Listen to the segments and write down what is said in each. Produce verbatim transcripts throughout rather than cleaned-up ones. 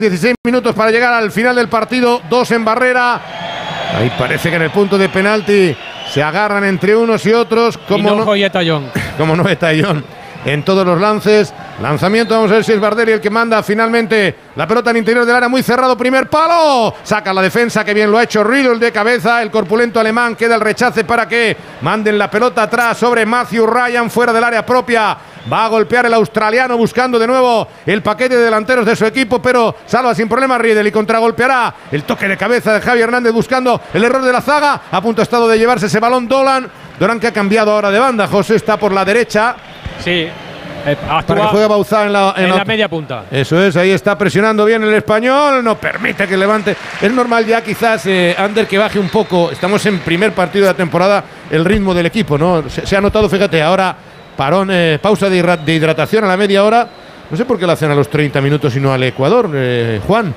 dieciséis minutos para llegar al final del partido, dos en barrera. Ahí parece que en el punto de penalti se agarran entre unos y otros. Como y no, no, Joyetallón. Como no Etallón en todos los lances. Lanzamiento, vamos a ver si es Bardelli el que manda finalmente la pelota en interior del área, muy cerrado, primer palo. Saca la defensa, que bien lo ha hecho Riedel de cabeza. El corpulento alemán, queda el rechace para que manden la pelota atrás sobre Matthew Ryan, fuera del área propia. Va a golpear el australiano buscando de nuevo el paquete de delanteros de su equipo, pero salva sin problema Riedel y contragolpeará. El toque de cabeza de Javi Hernández buscando el error de la zaga. A punto ha estado de llevarse ese balón Dolan. Dolan, que ha cambiado ahora de banda. José está por la derecha. Sí. Eh, para que juegue Bauzá en la, en en la, la media punta. Eso es, ahí está presionando bien el español. No permite que levante. Es normal ya quizás, eh, Ander, que baje un poco. Estamos en primer partido de la temporada, el ritmo del equipo, ¿no? Se, se ha notado, fíjate, ahora parón, eh, pausa de, de hidratación a la media hora. No sé por qué lo hacen a los treinta minutos y no al Ecuador, eh, Juan.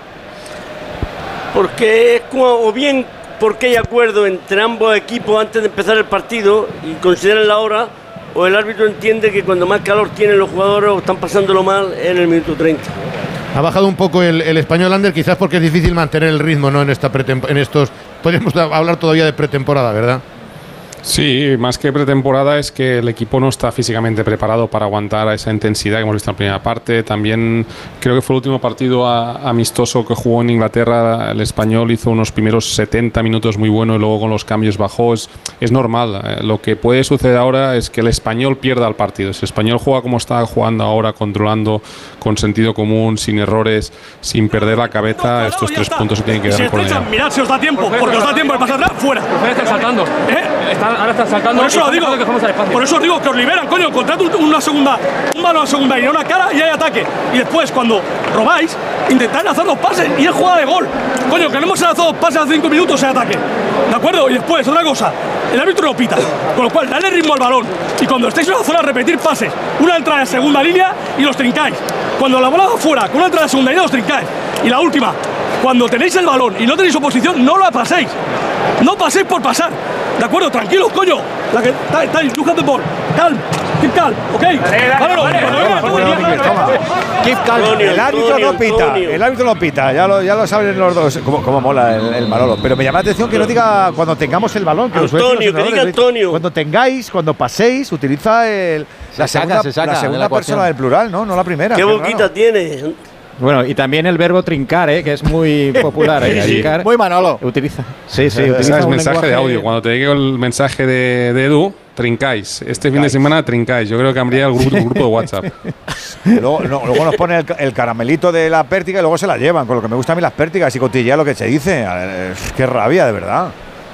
Porque es como, o bien porque hay acuerdo entre ambos equipos antes de empezar el partido y consideran la hora, o el árbitro entiende que cuando más calor tienen los jugadores o están pasándolo mal en el minuto treinta. Ha bajado un poco el, el español, Ander, quizás porque es difícil mantener el ritmo, ¿no? En esta en estos. Podríamos hablar todavía de pretemporada, ¿verdad? Sí, más que pretemporada es que el equipo no está físicamente preparado para aguantar esa intensidad que hemos visto en la primera parte. También creo que fue el último partido a, amistoso que jugó en Inglaterra. El español hizo unos primeros setenta minutos muy buenos y luego con los cambios bajó. Es, es normal. Eh, lo que puede suceder ahora es que el español pierda el partido. Si el español juega como está jugando ahora, controlando con sentido común, sin errores, sin perder la cabeza, no, claro, estos tres está. puntos se tienen que dar por allá. Mirad si os da tiempo, porque os da tiempo de pasar atrás, fuera. Están saltando. ¿Eh? Están, ahora están saltando. Por eso lo digo. Por eso os digo que os liberan, coño. Encontrad una segunda, un balón a segunda y una cara y hay ataque. Y después, cuando robáis, intentad hacer dos pases y es jugada de gol. Coño, que no hemos lanzado dos pases a cinco minutos en ataque. ¿De acuerdo? Y después, otra cosa. El árbitro lo pita. Con lo cual, dale ritmo al balón. Y cuando estéis en la zona, repetir pases. Una entrada de segunda línea y los trincáis. Cuando la bola va fuera, con una entrada de segunda línea, los trincáis. Y la última, cuando tenéis el balón y no tenéis oposición, no la paséis. No paséis por pasar. ¿De acuerdo? Tranquilos, coño. La que está, está, look at the ball. Calm. Keep calm, ¿ok? Keep calm. El árbitro no pita. El árbitro no pita. Ya lo, ya lo saben los dos. Cómo, cómo mola el, el Manolo. Pero me llama la atención que no diga cuando tengamos el balón. Que Antonio, que diga Antonio. Cuando tengáis, cuando paséis, utiliza el, la se segunda, saca, se saca la segunda la persona del plural, ¿no? No la primera. ¿Qué boquita raro. tiene? Bueno, y también el verbo trincar, ¿eh? Que es muy popular. ¿eh? Sí, trincar. Muy Manolo. Utiliza. Sí, sí. Utiliza es un mensaje lenguaje de audio. Cuando te llegue el mensaje de, de Edu, trincáis. Este fin de semana trincáis. Yo creo que habría el grupo, el grupo de WhatsApp. luego, no, luego nos pone el, el caramelito de la pértiga y luego se la llevan. Con lo que me gusta a mí las pértigas y cotillea lo que se dice. Qué rabia, de verdad.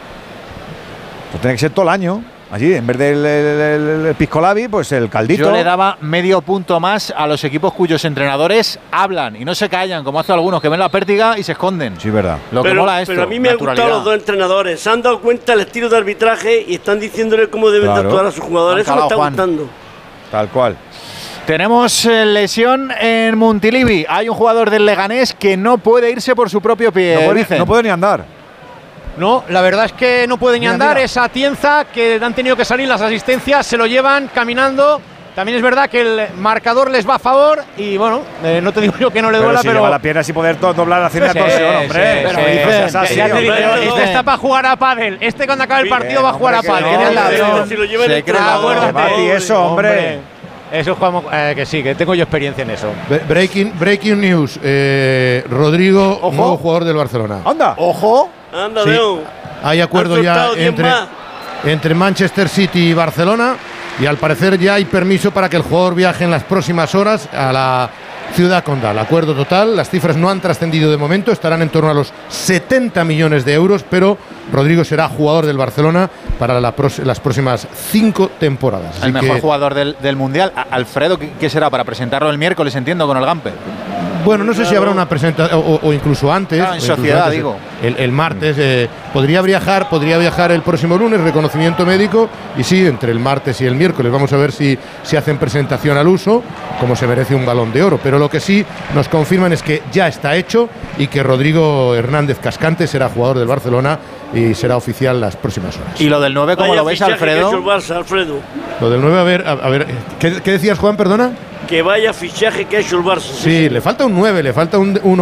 Pues tiene que ser todo el año. Allí, en vez del el, el, el piscolabi, pues el caldito. Yo le daba medio punto más a los equipos cuyos entrenadores hablan y no se callan, como hacen algunos que ven la pértiga y se esconden. Sí, verdad. Lo pero, que mola esto. Pero a mí me han gustado los dos entrenadores. Se han dado cuenta del estilo de arbitraje y están diciéndole cómo deben claro. de actuar a sus jugadores. Eso me está Juan. gustando. Tal cual. Tenemos eh, lesión en Montilivi. Hay un jugador del Leganés que no puede irse por su propio pie. No puede, no puede ni andar. No, la verdad es que no puede ni andar. Esa Atienza que han tenido que salir las asistencias, se lo llevan caminando. También es verdad que el marcador les va a favor y bueno, eh, no te digo yo que no le duela, pero, si pero lleva la pierna sin poder doblar la hacia sí, torsión, hombre. Sí, pero sí, dicen, sí, sí, ya te digo, este está para jugar a pádel. Este cuando acabe el partido sí, va a jugar a pádel. No, no, si lo llevan en y eso, hombre. hombre. Eso jugamos, eh, que sí, que tengo yo experiencia en eso. Breaking, breaking news. Eh, Rodrigo, Ojo. nuevo jugador del Barcelona. Anda. Ojo. Anda, sí. León. Hay acuerdo ya entre, entre Manchester City y Barcelona y al parecer ya hay permiso para que el jugador viaje en las próximas horas a la ciudad condal. Acuerdo total, las cifras no han trascendido de momento, estarán en torno a los setenta millones de euros, pero Rodrigo será jugador del Barcelona para la pros, las próximas cinco temporadas. El mejor jugador del, del Mundial. Alfredo, ¿qué, ¿qué será? Para presentarlo el miércoles, entiendo, con el Gamper. Bueno, no sé claro. si habrá una presentación o, o incluso antes. Claro, en sociedad, antes, digo. El, el martes eh, podría viajar, podría viajar el próximo lunes, reconocimiento médico, y sí, entre el martes y el miércoles. Vamos a ver si, si hacen presentación al uso, como se merece un Balón de Oro. Pero lo que sí nos confirman es que ya está hecho y que Rodrigo Hernández Cascante será jugador del Barcelona y será oficial las próximas horas. ¿Y lo del nueve cómo Vaya lo ves, Alfredo? Que ha hecho el Barça, Alfredo? Lo del nueve, a ver, a, a ver ¿qué, ¿qué decías, Juan, perdona? Que vaya fichaje que ha hecho el Barça. Sí, le falta un nueve, le falta un, un